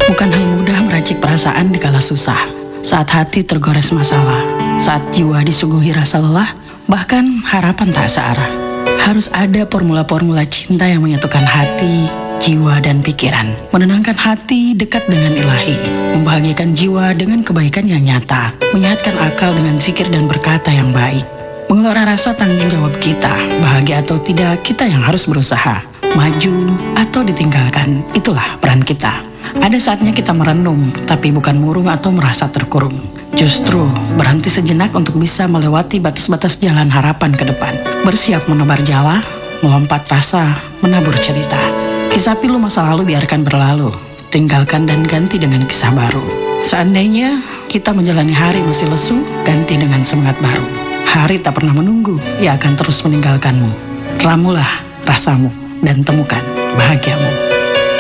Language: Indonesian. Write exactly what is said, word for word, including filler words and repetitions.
Bukan hal mudah meracik perasaan di kala susah, saat hati tergores masalah, saat jiwa disuguhi rasa lelah, bahkan harapan tak searah. Harus ada formula-formula cinta yang menyatukan hati, jiwa, dan pikiran. Menenangkan hati dekat dengan ilahi, membahagiakan jiwa dengan kebaikan yang nyata, menyehatkan akal dengan zikir dan berkata yang baik. Mengelola rasa tanggung jawab kita, bahagia atau tidak, kita yang harus berusaha. Maju atau ditinggalkan, itulah peran kita. Ada saatnya kita merenung, tapi bukan murung atau merasa terkurung. Justru berhenti sejenak untuk bisa melewati batas-batas jalan harapan ke depan. Bersiap menebar jala, melompat rasa, menabur cerita. Kisah pilu masa lalu biarkan berlalu, tinggalkan dan ganti dengan kisah baru. Seandainya kita menjalani hari masih lesu, ganti dengan semangat baru. Hari tak pernah menunggu, ia akan terus meninggalkanmu. Ramulah rasamu dan temukan bahagiamu.